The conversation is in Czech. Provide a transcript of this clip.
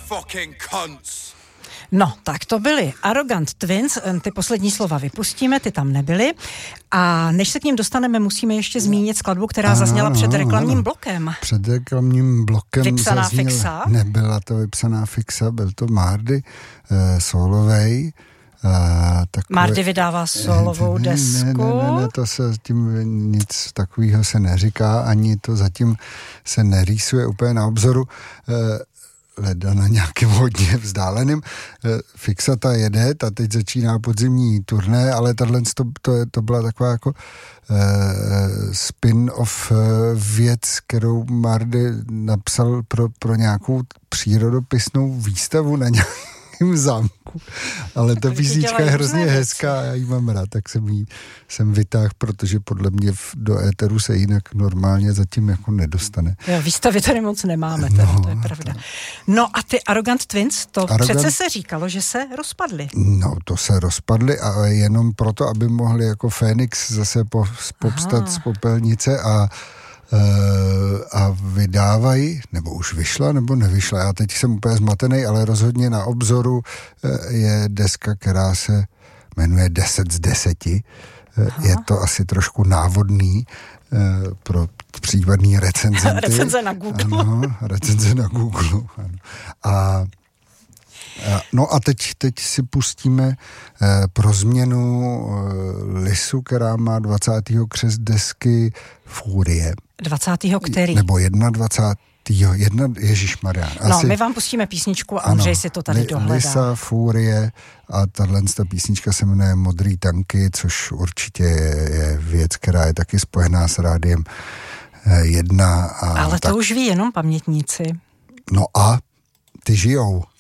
fucking cunts. No, tak to byly Arrogant Twins, ty poslední slova vypustíme, ty tam nebyly. A než se k ním dostaneme, musíme ještě zmínit skladbu, která zazněla před reklamním blokem. Před reklamním blokem Vypsaná fixa? Nebyla to vypsaná fixa, byl to Mardy solovej. Mardy vydává solovou desku. Ne, to se tím nic takového se neříká, ani to zatím se nerýsuje úplně na obzoru. Leda na nějakým hodně vzdáleným. Fixa ta jede, ta teď začíná podzimní turné, ale to byla taková jako spin-off věc, kterou Mardy napsal pro nějakou přírodopisnou výstavu na nějakém zámku. Ale ta písnička je hrozně hezká a já ji mám rád, tak jsem vytáhl, protože podle mě do éteru se jinak normálně zatím jako nedostane. Jo, výstavy tady moc nemáme, to je pravda. No a ty Arrogant Twins, přece se říkalo, že se rozpadly. No, to se rozpadly a jenom proto, aby mohli jako Fénix zase povstat z popelnice a vydávají, nebo už vyšla, nebo nevyšla. Já teď jsem úplně zmatený, ale rozhodně na obzoru je deska, která se jmenuje 10 z 10. Je to asi trošku návodný pro případný recenzenty. Recenze na Google. Ano, recenze na Google. Ano. No a teď si pustíme pro změnu Lisu, která má 20. křest desky Fúrie. 20. který? Nebo 21. Ježišmarja. No, my vám pustíme písničku a Ondřej si to tady dohledá. Lisa, Fúrie a ta písnička se jmenuje Modrý tanky, což určitě je věc, která je taky spojená s Rádiem 1. Ale to už ví jenom pamětníci. No a ty žijou.